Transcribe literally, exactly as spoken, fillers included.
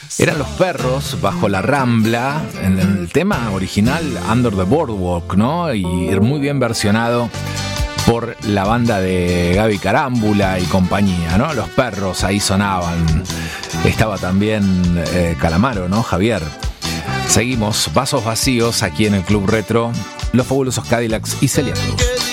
Eran Los Perros bajo la Rambla, en el tema original Under the Boardwalk, ¿no? Y muy bien versionado por la banda de Gaby Carámbula y compañía, ¿no? Los Perros ahí sonaban. Estaba también eh, Calamaro, ¿no? Javier. Seguimos, Vasos Vacíos aquí en el Club Retro, Los Fabulosos Cadillacs y Celia Cruz.